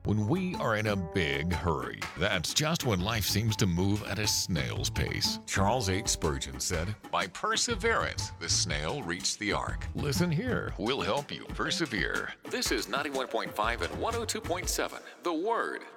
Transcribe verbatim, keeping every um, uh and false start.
when we are in a big hurry. That's just when life seems to move at a snail's pace. Charles H. Spurgeon said, "By perseverance, the snail reached the ark." Listen here. We'll help you persevere. This is ninety-one point five and one oh two point seven, The Word.